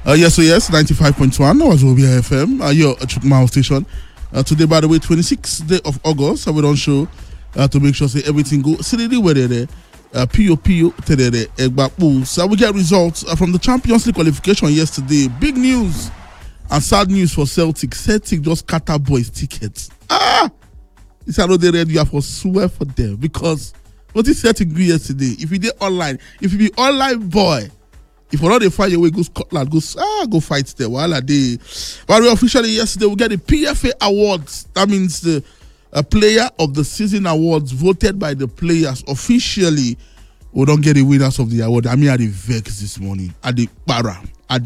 Yes, 95.1 Wazobia FM, your Chukmao station. Today, by the way, 26th day of August, we don't show to make sure say everything go. Silly where they PO today, Egbapu. So we get results from the Champions League qualification yesterday. Big news and sad news for Celtic. Celtic just cut our boys' tickets. It's how they ready. You have to swear for them because what is Celtic do yesterday? If you did online, if you be online boy. If we're not they find your way, go Scotland, go fight there. While they, but we officially yesterday we get the PFA awards. That means the player of the season awards voted by the players officially. We don't get the winners of the award. I mean, I did vex this morning. I did para.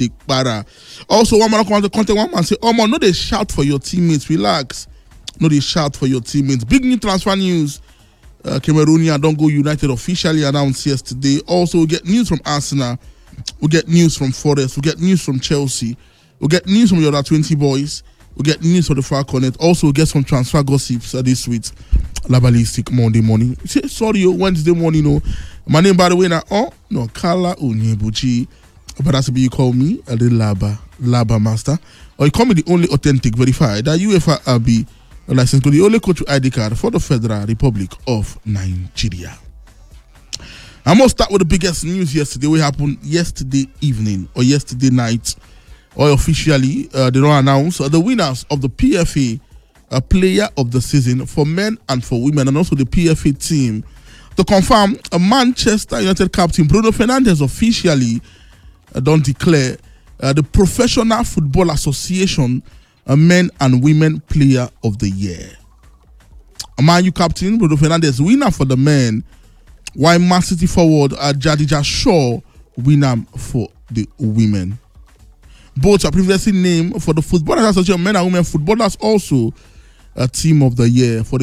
Also, one man come to contact one man say, "Oh man, no they shout for your teammates. Relax. No they shout for your teammates." Big new transfer news. Cameroonian Don't Go United officially announced yesterday. Also, we get news from Arsenal. We'll get news from Forest. We'll get news from Chelsea. We'll get news from the other 20 boys. We'll get news from the Falconet. Also, we'll get some transfer gossips this week. Labalistic Monday morning. Sorry, Wednesday morning. My name, by the way, now, Kala Onyebuchi. But that's you call me the Laba Master. Or you call me the only authentic, verified, that UEFA RB license to the only coach ID card for the Federal Republic of Nigeria. I'm going to start with the biggest news yesterday. What happened yesterday evening or yesterday night, or officially, they don't announce the winners of the PFA Player of the Season for men and for women, and also the PFA team. To confirm, Manchester United captain Bruno Fernandes officially don't declare the Professional Football Association Men and Women Player of the Year. Man U captain Bruno Fernandes winner for the men, while Man City forward Jadija Shaw winner for the women. Both are previously named for the Footballers Association Men and Women Footballers, also a team of the year for the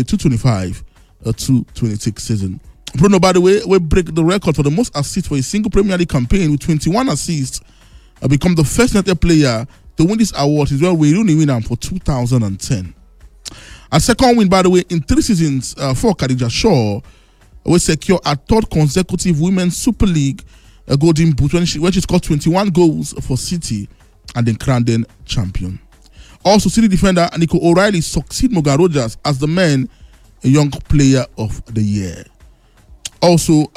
2025-2026 season. Bruno, by the way, will break the record for the most assists for a single Premier League campaign with 21 assists. Become the first United player to win this award. Is well Wayne winner for 2010. A second win, by the way, in 3 seasons for Khadija Shaw. We secure a third consecutive Women's Super League Golden Boot when she scored 21 goals for City and then crowned them champion. Also, City defender Nico O'Reilly succeed Morgan Rogers as the men Young Player of the Year. Also,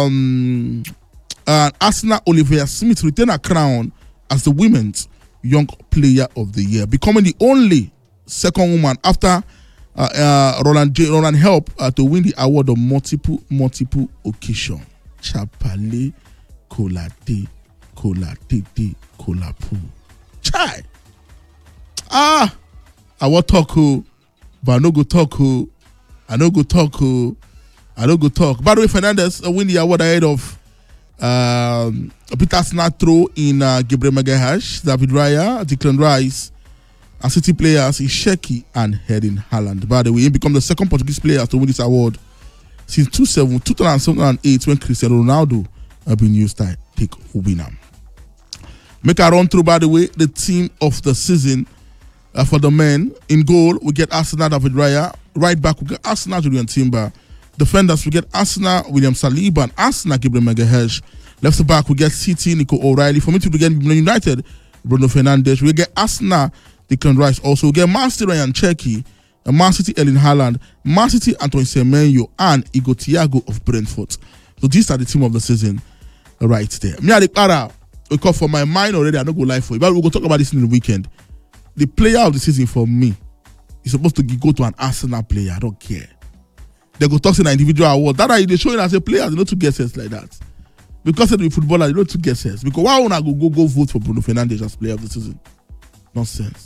Arsenal Olivia Smith retained a crown as the Women's Young Player of the Year, becoming the only second woman after Roland help to win the award on multiple occasions. Chapale, Kolate, Kolapu. Chai. I want talk, but I no go talk. I no go talk. By the way, Fernandes win the award ahead of Peter Snatro in Gabriel Magalhaes, David Raya, Declan Rice. And City players is Sheki and Erling Haaland. By the way, he became the second Portuguese player to win this award since 2007-2008 when Cristiano Ronaldo have been used to take winner. Make a run through, by the way, the team of the season for the men. In goal, we get Arsenal David Raya. Right back, we get Arsenal Julian Timber. Defenders, we get Arsenal William Saliba and Arsenal Gabriel Magalhaes. Left back, we get City Nico O'Reilly. For me to get United, Bruno Fernandes. We get Arsenal Declan Rice. Also, we get Man City Ryan Cherki, Man City Erling Haaland, Man City Antoine Semenyo, and Igor Thiago of Brentford. So these are the team of the season right there. Me and the para, we call for my mind already. I don't go live for you, but we'll go talk about this in the weekend. The player of the season for me is supposed to go to an Arsenal player. I don't care. They go talk to an individual award. That are they showing as a player. They don't to get sense like that. Because of the footballer, they don't to get sense. Because why would I go vote for Bruno Fernandes as player of the season? Nonsense.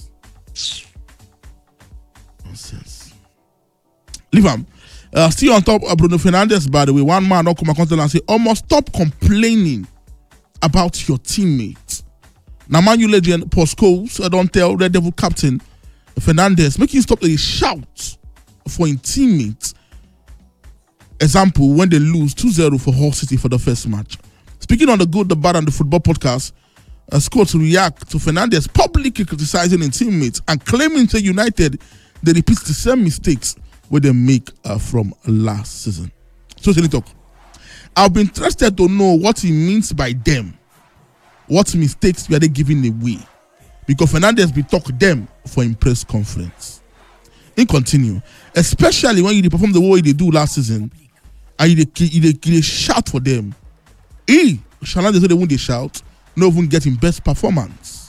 Leave him. Still on top of Bruno Fernandes, by the way, one man don't come and contact and say, almost stop complaining about your teammates. Now, Man U legend Paul Scholes don't tell Red Devil captain Fernandes, make him stop the shout for his teammates. Example, when they lose 2-0 for Hull City for the first match. Speaking on the good, the bad, and the football podcast, Scott react to Fernandes publicly criticizing his teammates and claiming to United they repeat the same mistakes where they make from last season. So, talk. I'll be interested to know what he means by them. What mistakes were they giving away? Because Fernandez be talk them for him press conference. In continue, especially when you perform the way they do last season, and you shout for them. Fernandez say they won't shout, no even getting best performance.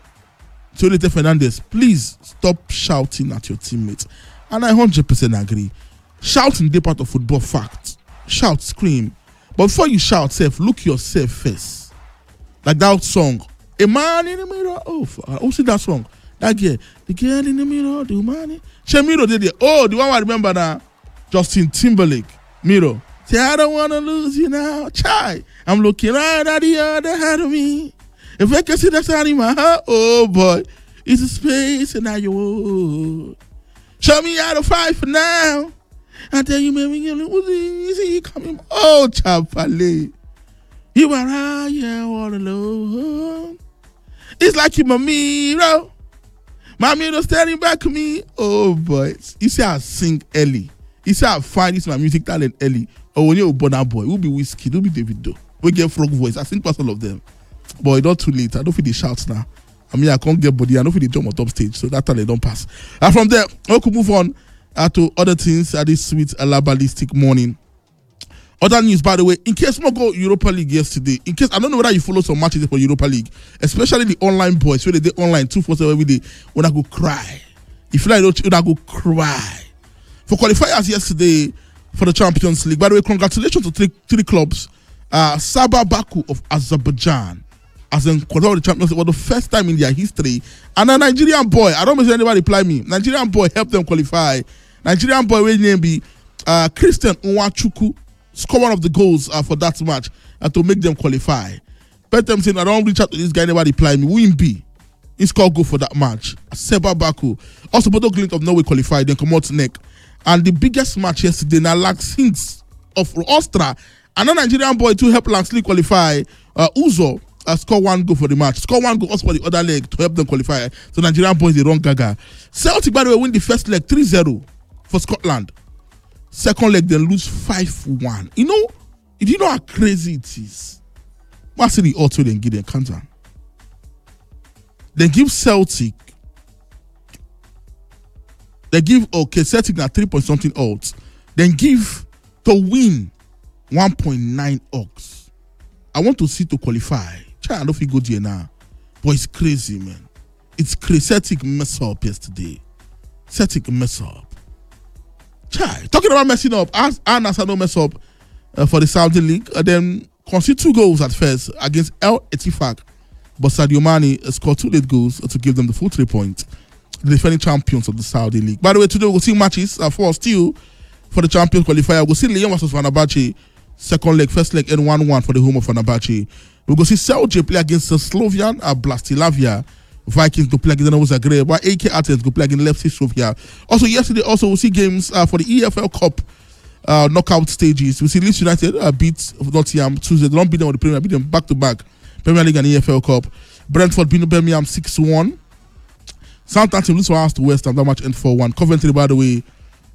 So they tell Fernandez, please stop shouting at your teammates. And I 100% agree. Shouting is part of football fact. Shout, scream. But before you shout, look yourself first. Like that song. A man in the mirror. Oh, who see that song? That girl. The girl in the mirror. The man. Shemiro did it. Oh, the one I remember now. Justin Timberlake. Mirror. Say, I don't want to lose you now. Chai. I'm looking right at the other hand of me. If I can see that side in my heart, oh boy. It's a space and now you. Show me out of 5 for now. I tell you, maybe you'll easy coming. Oh, Chapale. You are out here all alone. It's like you're my mirror. My mirror standing back to me. Oh, boy. You see, I sing early. You see, I find this my music talent early. Oh, when you're a Bonner boy, we'll be Whiskey, we'll be Davido. We get frog voice. I sing past all of them. But it's not too late. I don't feel the shouts now. I mean, I can't get body. I don't feel the jump on top stage. So that time they don't pass. And from there, we could move on to other things at this sweet alabalistic morning. Other news, by the way, in case we go Europa League yesterday, in case I don't know whether you follow some matches for Europa League, especially the online boys, where they online 247 every day, when I go cry. If you like, when I go cry. For qualifiers yesterday for the Champions League, by the way, congratulations to three clubs. Sabah Baku of Azerbaijan, as in qualified the Champions League, was the first time in their history. And a Nigerian boy, I don't know if anybody reply me. Nigerian boy helped them qualify. Nigerian boy, will name be Christian Nwachukwu, score one of the goals for that match to make them qualify. But them saying, I don't reach out to this guy, never reply me. Win B. He scored goal for that match. Sabah Baku. Also, Bodo Glimt of Norway qualified, then come out neck. And the biggest match yesterday, now Lax Hinks of Austria. And a Nigerian boy to help Laxley qualify. Uzo scored 1 goal for the match. Score 1 goal also for the other leg to help them qualify. So Nigerian boys, they run gaga. Celtic, by the way, win the first leg 3-0 for Scotland. Second leg, then lose 5-1. You know how crazy it is? What's the auto then give them counter? They give Celtic. They give Celtic now 3 point something odds. Then give to win 1.9 odds. I want to see to qualify. Try, I don't feel good here now. But it's crazy, man. It's crazy. Celtic mess up yesterday. Celtic mess up. Try. Talking about messing up, Al-Nassr no mess up for the Saudi League. Then concede 2 goals at first against El Ettifaq. But Sadio Mane scored 2 late goals to give them the full 3 points. The defending champions of the Saudi League. By the way, today we'll see matches for still for the Champions qualifier. We'll see Lyon versus Fenerbahce. Second leg, first leg, and 1-1 for the home of Fenerbahce. We'll go see Celje play against the Slovian Bratislava. Vikings to play against Dinamo Zagreb. While AK Athens go play against Levski Sofia. Also, yesterday, we'll see games for the EFL Cup knockout stages. We'll see Leeds United beat Nottingham Tuesday. They don't beat them on the Premier, beat them back-to-back. Premier League and EFL Cup. Brentford beat Birmingham 6-1. Southampton lose for us to West Ham. That match end 4-1. Coventry, by the way,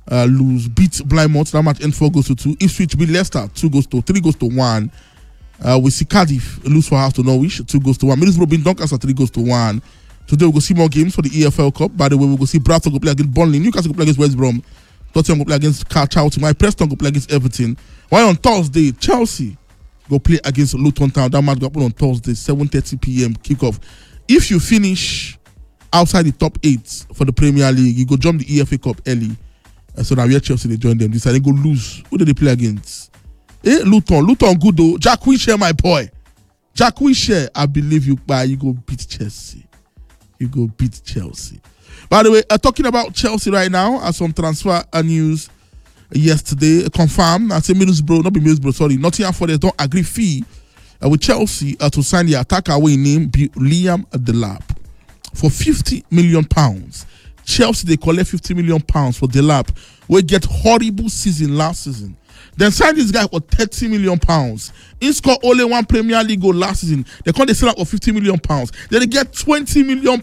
beat Plymouth. That match end 4 goes to 2. Ipswich beat Leicester 3 goes to 1. We see Cardiff lose for house to Norwich 2 goes to 1. Middlesbrough beat Doncaster 3 goes to 1. Today we'll go see more games for the EFL Cup. By the way, we'll go see Brighton go play against Burnley. Newcastle go play against West Brom. Tottenham go play against Charlton. My Preston go play against Everton. While on Thursday, Chelsea go play against Luton Town. That match go happen on Thursday, 7:30 p.m. kickoff. If you finish outside the top 8 for the Premier League, you go jump the EFA Cup early. So now where Chelsea they join them. This time they go lose. Who did they play against? Luton good though. Jack Wilshere, my boy. Jack Wilshere, I believe you go beat Chelsea. You go beat Chelsea. By the way, talking about Chelsea right now, some transfer news yesterday confirmed. I say Nottingham Forest don't agree fee with Chelsea to sign the attacker away named Liam Delap for £50 million. Chelsea they collect £50 million for Delap. We get horrible season last season. Then sign this guy for £30 million. He scored only 1 Premier League goal last season. They can't sell out for £50 million. Then they get £20 million.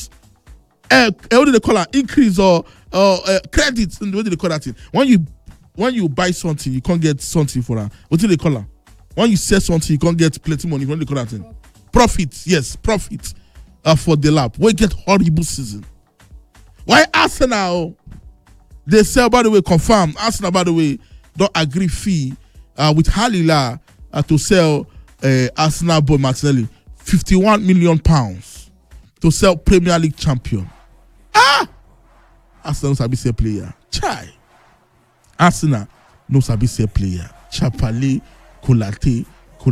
What do they call that? Increase or credits? What do they call that thing? When you buy something, you can't get something for that. What do they call that? When you sell something, you can't get plenty money. What do they call that thing? Profit, yes, profit for the lap. We get horrible season. Why Arsenal? They sell, by the way, confirmed. Arsenal, by the way, don't agree fee with Halila to sell Arsenal boy Martinelli. £51 million to sell Premier League champion. Arsenal no sabi sell player. Chai. Arsenal no sabi sell player. Chapale, Kolate,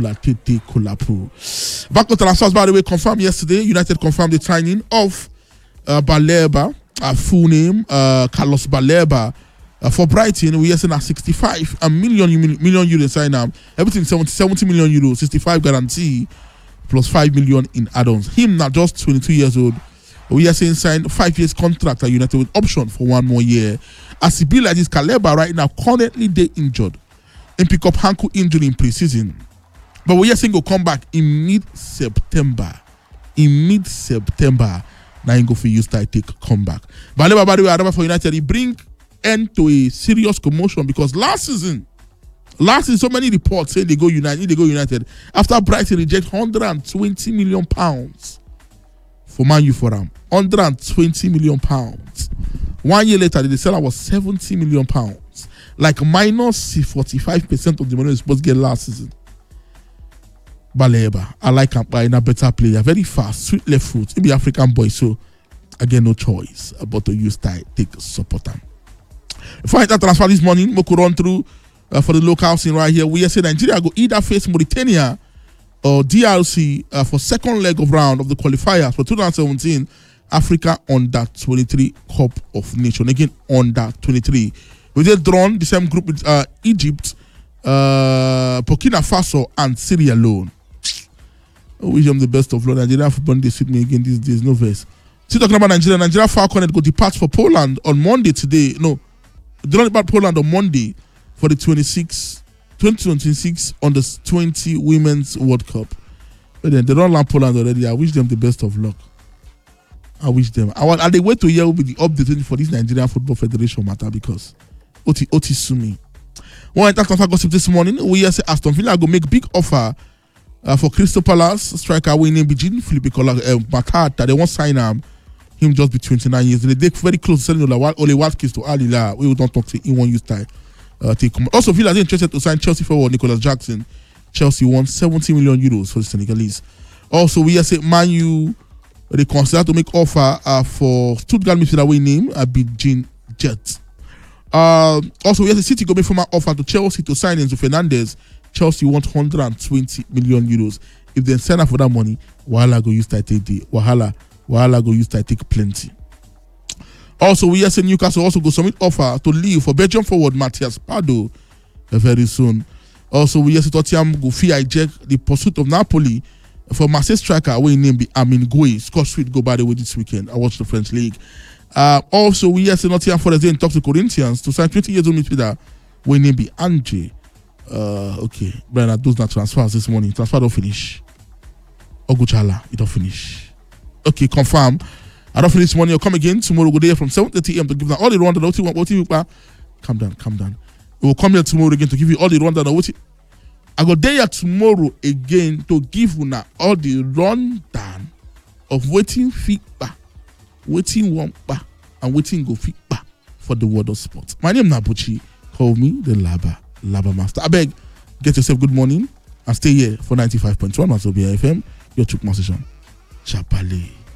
Kolapu. Back to transfers, by the way, confirmed yesterday. United confirmed the signing of Baleba, full name, Carlos Baleba, for Brighton. We are saying at 65 million euros sign up. Everything 70 million euros, 65 guarantee, plus 5 million in add-ons. Him now just 22 years old. We are saying signed 5 years contract at United with option for 1 more year. As he be like this, Kaleba right now currently they injured and pick up ankle injury in pre-season. But we are saying go come back in mid-September. Now he go for use to take comeback. But by the way, for United, he bring end to a serious commotion because last season, so many reports say they go United. After Brighton reject £120 million for Man U for them. £120 million. 1 year later, the seller was £70 million. Like minus 45% of the money he was supposed to get last season. Baleba, I like him buying a better player, very fast, sweet left foot. He be African boy, so again no choice but to use tie take support him. Before I transfer this morning, we could run through for the local scene right here. We say Nigeria go either face Mauritania or DRC for second leg of round of the qualifiers for 2017 Africa Under 23 Cup of Nations. Again, Under 23. We just drawn the same group with Egypt, Burkina Faso, and Sierra Leone. I wish them the best of luck. Nigeria football they suit me again these days. No verse. Still talking about Nigeria Falcon go depart for Poland on Monday today. No, they don't depart Poland on Monday for the 2026 under 20 Women's World Cup. But then they don't land Poland already. I wish them the best of luck. I wish them. And they wait to hear will be the update for this Nigerian Football Federation matter because Oti Sumi. One transfer gossip this morning. We hear say Aston Villa go make big offer for Crystal Palace striker winning Bijin Philippe Matata. They won't sign him just be 29 years. They very close to selling Ole Watkins to Al Hilal. We don't talk to in one use time. Also, Villa is interested to sign Chelsea forward Nicholas Jackson. Chelsea won 70 million euros for the Senegalese. Also, we hear say Man U they consider to make offer for Stuttgart midfielder name Bijin Jet. Also, we have the City go make formal offer to Chelsea to sign Enzo Fernandez. Chelsea want 120 million euros. If they sign up for that money, Wahala go use to take the Wahala go use to take plenty. Also, we have seen Newcastle also go submit offer to leave for Belgium forward Matthias Pardo very soon. Also, we have seen Tottenham go hijack the pursuit of Napoli for Marseille striker away name be Amin Gouy. Scott Sweet go by the way this weekend. I watched the French league. Also, we have seen Nottingham Forest in talks to Corinthians to sign 20 years old midfielder away name be Ange. Okay, Brian, those not transfers this morning. Transfer don't finish. Oguchala, it don't finish. Okay, confirm. I don't finish this morning. You'll come again tomorrow. Go there from 7:30 a.m. to give them all the rundown. Calm down. We will come here tomorrow again to give you all the rundown. I go there tomorrow again to give you all the rundown of waiting feedback, waiting one back, and waiting go feedback for the world of sports. My name is Nabuchi. Call me the Laba Master. I beg, get yourself good morning and stay here for 95.1 Wazobia FM. Your Chukma station. Chapale.